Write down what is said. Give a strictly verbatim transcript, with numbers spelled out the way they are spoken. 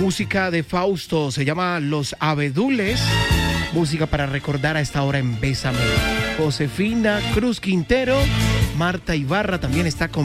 Música de Fausto, se llama Los Abedules. Música para recordar a esta hora en Bésame. Josefina Cruz Quintero, Marta Ibarra también está con